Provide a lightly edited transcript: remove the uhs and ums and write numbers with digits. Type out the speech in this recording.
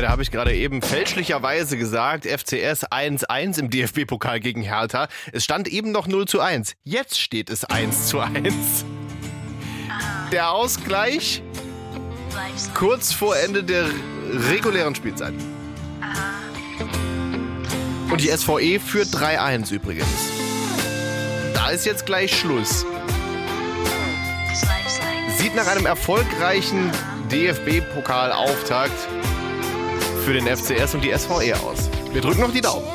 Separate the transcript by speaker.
Speaker 1: Ja, da habe ich gerade eben fälschlicherweise gesagt, FCS 1-1 im DFB-Pokal gegen Hertha. Es stand eben noch 0:1. Jetzt steht es 1:1. Der Ausgleich kurz vor Ende der regulären Spielzeit. Und die SVE führt 3:1 übrigens. Da ist jetzt gleich Schluss. Sieht nach einem erfolgreichen DFB-Pokal-Auftakt für den FCS und die SVE aus. Wir drücken noch die Daumen.